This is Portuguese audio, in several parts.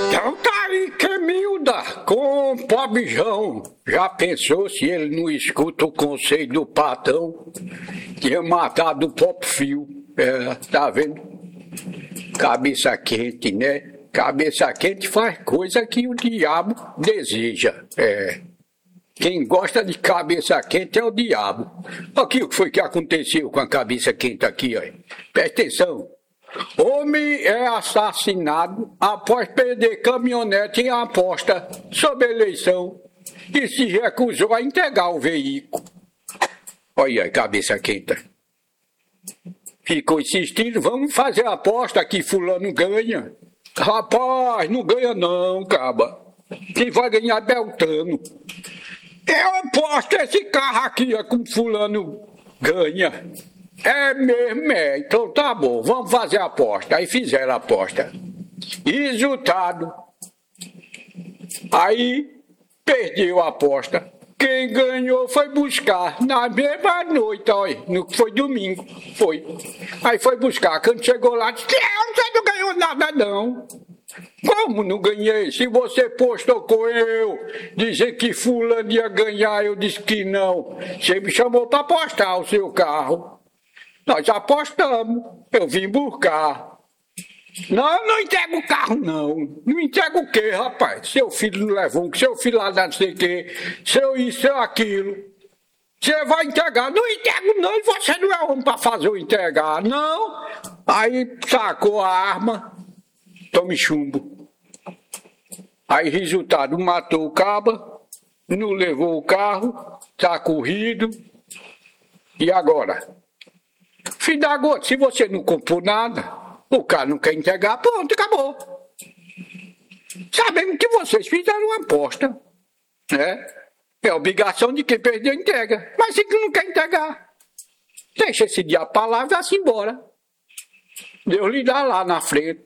Então tá aí, Quemilda, com o pobjão. Já pensou se ele não escuta o conselho do patrão? Tinha matado o próprio fio. Tá vendo? Cabeça quente, né? Cabeça quente faz coisa que o diabo deseja. Quem gosta de cabeça quente é o diabo. Aqui o que foi que aconteceu com a cabeça quente aqui, ó. Presta atenção. Homem é assassinado após perder caminhonete em aposta sobre eleição e se recusou a entregar o veículo. Olha aí, cabeça quente. Ficou insistindo, vamos fazer a aposta que fulano ganha. Rapaz, não ganha não, caba. Quem vai ganhar é Beltrano. Eu aposto esse carro aqui com fulano ganha. É mesmo, então tá bom, vamos fazer a aposta. Aí fizeram a aposta. Resultado. Aí perdeu a aposta. Quem ganhou foi buscar na mesma noite, olha, foi domingo, foi. Aí foi buscar, quando chegou lá, disse, você não ganhou nada não. Como não ganhei? Se você postou com eu, dizer que fulano ia ganhar, eu disse que não. Você me chamou para apostar o seu carro. Nós apostamos, eu vim buscar. Não entrego o carro, não. Não entrego o quê, rapaz? Seu filho não levou, seu filho lá não sei o quê, seu isso, seu aquilo. Você vai entregar? Não entrego, não. Você não é homem para fazer eu entregar, não. Aí sacou a arma, tome chumbo. Aí, resultado, matou o caba, não levou o carro, tá corrido. E agora? Filho da gota, se você não comprou nada, o cara não quer entregar, pronto, acabou. Sabemos que vocês fizeram uma aposta, né? É obrigação de quem perdeu entrega. Mas se não quer entregar, deixa esse dia pra lá e vai-se embora. Deus lhe dá lá na frente.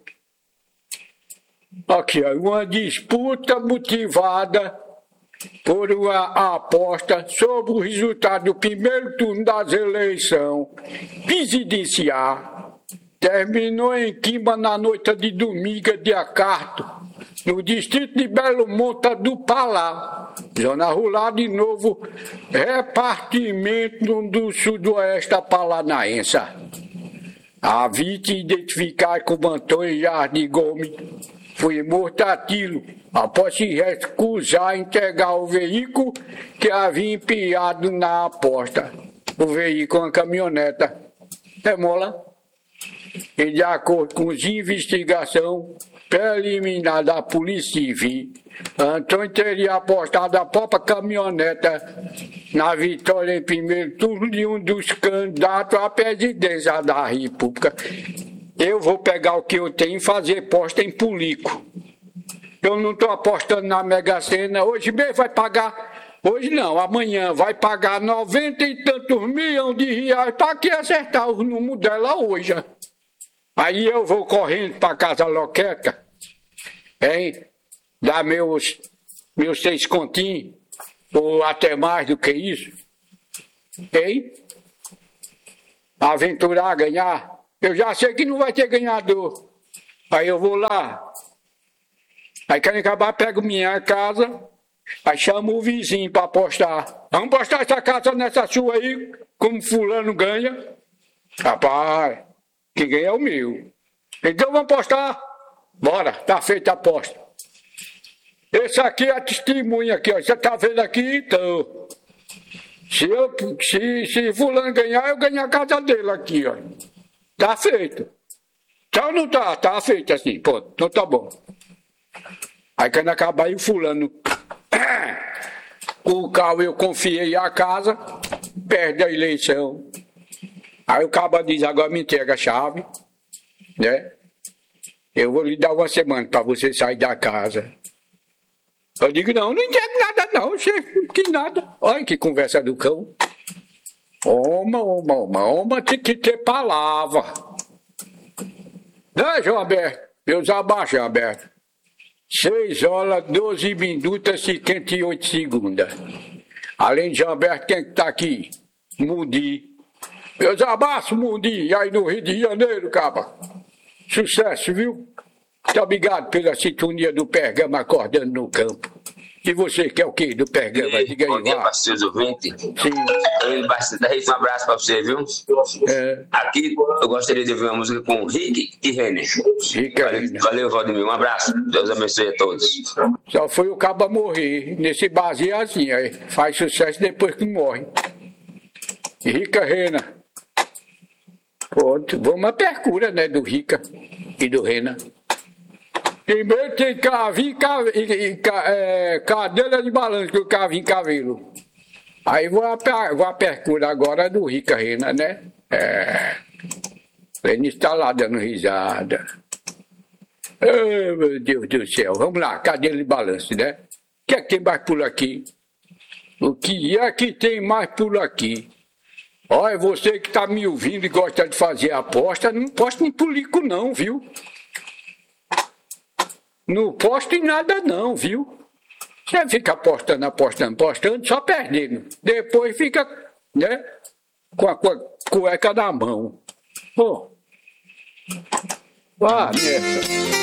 Aqui, ó, uma disputa motivada por uma aposta sobre o resultado do primeiro turno das eleições presidenciais terminou em Quimba na noite de domingo, dia 4, no distrito de Belo Monte do Pará, zona rural de Novo Repartimento do Sudoeste Paranaense. A vítima, identificada como Antônio Jardim Gomes, foi morto a tiro após se recusar a entregar o veículo que havia empenhado na aposta. O veículo, uma caminhoneta. É mola? E de acordo com as investigações preliminares da Polícia Civil, Antônio teria apostado a própria caminhoneta na vitória em primeiro turno de um dos candidatos à presidência da República. Eu vou pegar o que eu tenho e fazer aposta em político. Eu não estou apostando na Mega Sena. Hoje mesmo vai pagar, hoje não, amanhã vai pagar 90 e tantos milhões de reais para que acertar os números dela hoje. Aí eu vou correndo para casa loqueca, hein? Dar meus 6 continhos, ou até mais do que isso, hein? Aventurar, ganhar. Eu já sei que não vai ter ganhador. Aí eu vou lá. Aí quando acabar, pego minha casa. Aí chamo o vizinho para apostar. Vamos apostar essa casa nessa sua aí, como fulano ganha. Rapaz, quem ganha é o meu. Então vamos apostar. Bora, tá feita a aposta. Esse aqui é a testemunha aqui, ó. Você tá vendo aqui, então. Se fulano ganhar, eu ganho a casa dele aqui, ó. Tá feito. Então não tá, tá feito assim, pô, então tá bom. Aí quando acabar aí o fulano, o qual eu confiei a casa, perde a eleição. Aí o cabo diz, agora me entrega a chave, né? Eu vou lhe dar uma semana para você sair da casa. Eu digo, não entrego nada não, chefe, que nada. Olha que conversa do cão. Oma, tem que ter palavra. Né, João Alberto? Meus abaixo, João Alberto. 6 horas, 12 minutos, 58 segundos. Além de João Alberto, quem que tá aqui? Mundi. Meus abraços, Mundi. Aí no Rio de Janeiro, caba. Sucesso, viu? Muito obrigado pela sintonia do Pergama Acordando no Campo. E você quer o quê do Pergama? Diga aí, bom dia para os seus ouvintes. Sim. Um abraço para você, viu? Aqui eu gostaria de ouvir uma música com Rick e Renner. Valeu, Valdemir. Um abraço. Deus abençoe a todos. Só foi o cabo morrer nesse baseazinho aí. Faz sucesso depois que morre. Rica Rena. Pronto, vamos à percura, né, do Rica e do Rena. Primeiro tem Cavim cadeira de balanço, que o Cavim Cavelo. Aí vou à percura agora do Rica Rena, né? Ele está lá dando risada. Oh, meu Deus do céu. Vamos lá, cadeira de balanço, né? O que é que tem mais por aqui? O que é que tem mais por aqui? Olha, você que está me ouvindo e gosta de fazer aposta, não posto em pulico não, viu? Não posto em nada não, viu? Você fica apostando, só perdendo. Depois fica, né, com a cueca na mão. Pô, vá nessa.